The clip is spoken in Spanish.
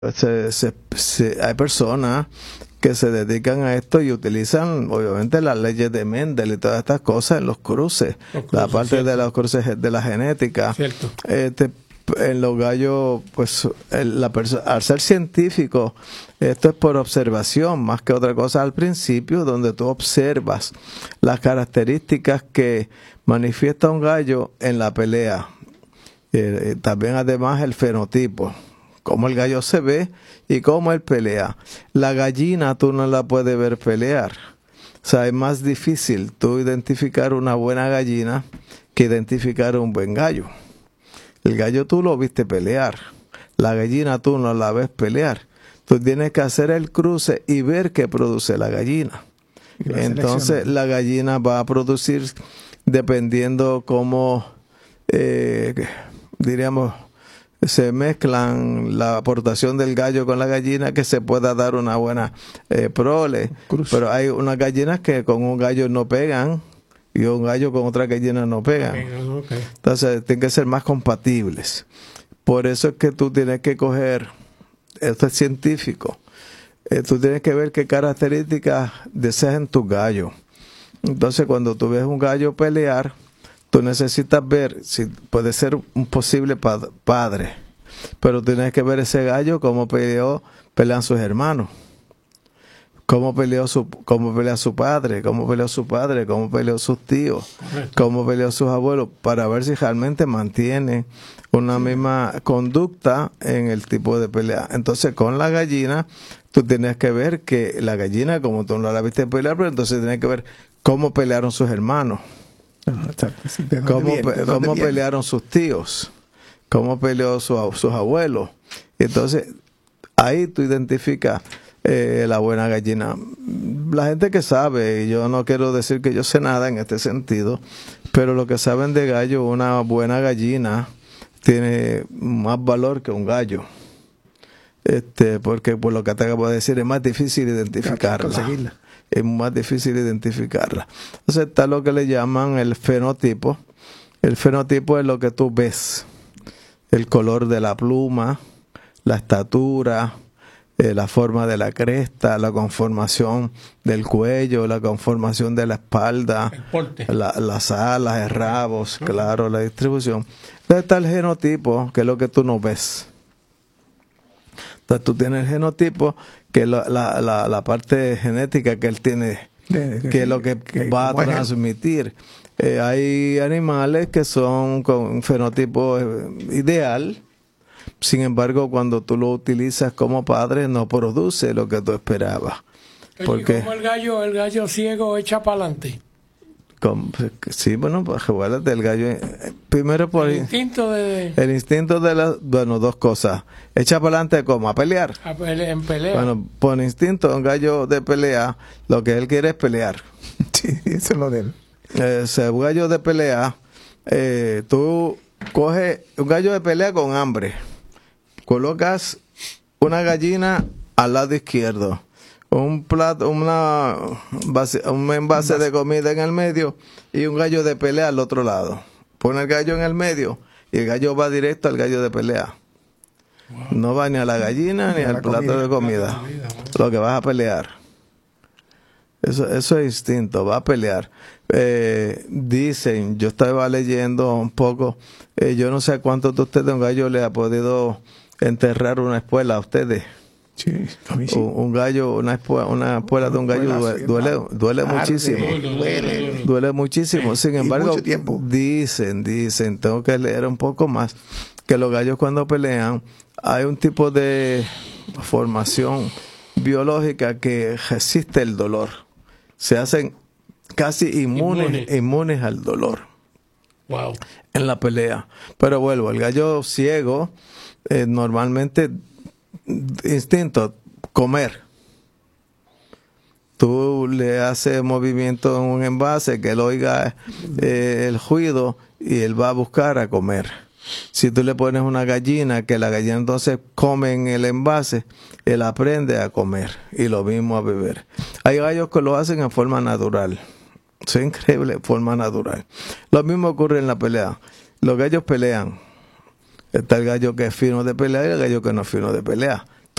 Hay personas que se dedican a esto y utilizan obviamente las leyes de Mendel y todas estas cosas en los cruces, la parte cierto. de los cruces de la genética. Cierto. En los gallos, pues al ser científico, esto es por observación más que otra cosa al principio, donde tú observas las características que manifiesta un gallo en la pelea. También además el fenotipo, cómo el gallo se ve y cómo él pelea. La gallina tú no la puedes ver pelear. O sea, es más difícil tú identificar una buena gallina que identificar un buen gallo. El gallo tú lo viste pelear. La gallina tú no la ves pelear. Tú tienes que hacer el cruce y ver qué produce la gallina. Entonces la gallina va a producir, dependiendo cómo, diríamos, se mezclan la aportación del gallo con la gallina, que se pueda dar una buena prole. Pero hay unas gallinas que con un gallo no pegan y un gallo con otra gallina no pegan. Okay. Entonces tienen que ser más compatibles. Por eso es que tú tienes que coger, esto es científico, tú tienes que ver qué características deseas en tu gallo. Entonces cuando tú ves un gallo pelear, tú necesitas ver si puede ser un posible padre, pero tienes que ver ese gallo cómo pelean sus hermanos, cómo pelea su padre, cómo peleó su padre, cómo peleó sus tíos, cómo peleó sus abuelos, para ver si realmente mantiene una misma conducta en el tipo de pelea. Entonces con la gallina tú tienes que ver que la gallina, como tú no la viste pelear, pero entonces tienes que ver cómo pelearon sus hermanos. Cómo pelearon sus tíos, cómo peleó sus abuelos. Entonces ahí tú identificas la buena gallina. La gente que sabe, y yo no quiero decir que yo sé nada en este sentido, pero lo que saben de gallo, una buena gallina tiene más valor que un gallo, porque por lo que te acabo de decir es más difícil identificarla. Es más difícil identificarla. Entonces está lo que le llaman el fenotipo. El fenotipo es lo que tú ves: el color de la pluma, la estatura, la forma de la cresta, la conformación del cuello, la conformación de la espalda, las alas, el rabo, claro, la distribución. Entonces está el genotipo, que es lo que tú no ves. Entonces tú tienes el genotipo, que es la parte genética que él tiene, que es lo que va a transmitir. Hay animales que son con un fenotipo ideal. Sin embargo, cuando tú lo utilizas como padre, no produce lo que tú esperabas. Porque como el gallo ciego echa para adelante. Sí, bueno, pues acuérdate, el gallo, primero por el instinto de bueno, dos cosas: echa para adelante, como a pelear. En pelea. Bueno, por instinto, un gallo de pelea, lo que él quiere es pelear. Sí, eso es lo de él. Ese gallo de pelea, tú coges un gallo de pelea con hambre, colocas una gallina al lado izquierdo, un plato, un envase de comida en el medio y un gallo de pelea al otro lado. Pone el gallo en el medio y el gallo va directo al gallo de pelea. Wow. No va ni a la gallina ni al plato de comida. Lo que vas a pelear. Eso es instinto, va a pelear. Dicen, yo estaba leyendo un poco, yo no sé cuántos de ustedes un gallo le ha podido enterrar una espuela a ustedes. Sí, a mí sí. Un gallo, una espuela de un gallo duele muchísimo. Duele muchísimo. Sin embargo, dicen, tengo que leer un poco más, que los gallos cuando pelean hay un tipo de formación biológica que resiste el dolor. Se hacen casi inmunes al dolor. Wow. En la pelea. Pero vuelvo, el gallo ciego normalmente instinto, comer. Tú le haces movimiento en un envase que él oiga el ruido y él va a buscar a comer. Si tú le pones una gallina, que la gallina entonces come en el envase, él aprende a comer y lo mismo a beber. Hay gallos que lo hacen en forma natural. Es increíble, forma natural. Lo mismo ocurre en la pelea. Los gallos pelean. Está el gallo que es fino de pelea y el gallo que no es fino de pelea.